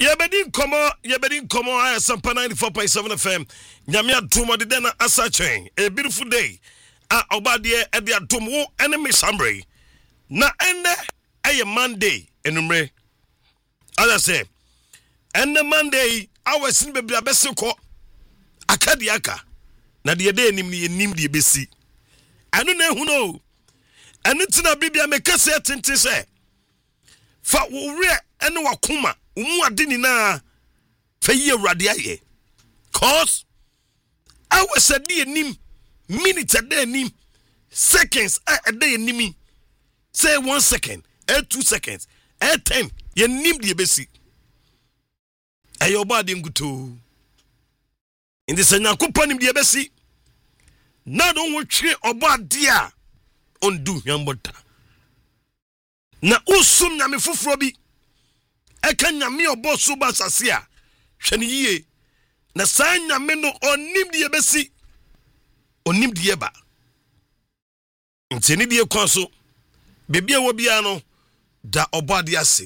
Yebedin komo I Sampa 94.7 FM. Nyame adom de na asa chen. A beautiful day. Obadie e de adom wo enemy sambre. Na ende aye Monday enumre. As I say, ende Monday awesin bebia bese ko akadiaka. Na de de enim ni enim de besi. Anu na hu no. Anu tina bibia mekase tente se. Fa wo re ene wakoma. Umu adini na fa ye awrade aye cause I was a day nim minutes a day nim seconds a day nimi say 1 second 2 seconds 10 ye nim de besi ayo body nguto in the sanya kupanim de besi na don wo twe obade a ondu hwambota na usum nyame foforo bi eka nyame obo suba sase a hwene yie na saa nyame no onim de besi onim de ba nteni de kwa so bebia wo bia no da obade ase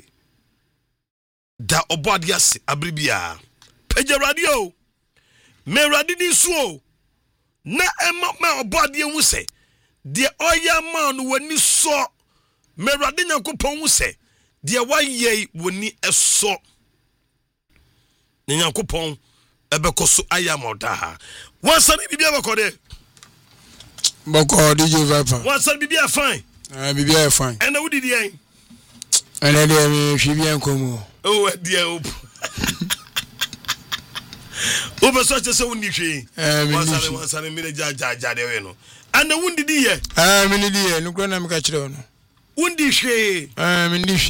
abribia peja radio me radio so na ema obade hu se de oya ma no wani so me radio nyakopon hu se de waye woni eso nyankopon ebekoso ayamoda ha wansani bibia bakode boko DJ Viper wansani bibia fine bibia fine and who did yen and then she bien komo oh dear Oba so che se woni hwe wansani mi ja de we no and who did ye mi ni die no kro na me ka kire no wundi hwe mi ni